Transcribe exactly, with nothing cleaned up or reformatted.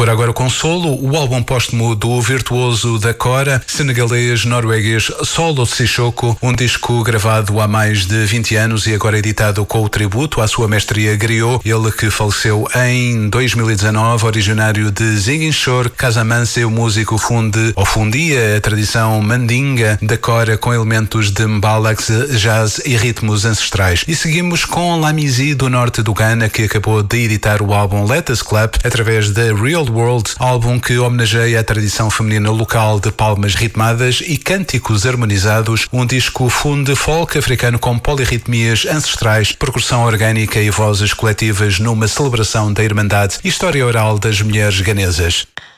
por agora Consolo, o álbum póstumo do virtuoso da cora, senegalês-norueguês Solo Sissoko, um disco gravado há mais de vinte anos e agora editado com o tributo à sua mestria griot, ele que faleceu em dois mil e dezanove, originário de Ziguinchor, Casamance. O músico funde, ou fundia a tradição mandinga da cora com elementos de mbalax, jazz e ritmos ancestrais. E seguimos com Lamizi, do norte do Ghana, que acabou de editar o álbum Let Us Clap através da Real World, álbum que homenageia a tradição feminina local de palmas ritmadas e cânticos harmonizados, um disco funde folk africano com polirritmias ancestrais, percussão orgânica e vozes coletivas numa celebração da irmandade e história oral das mulheres ganesas.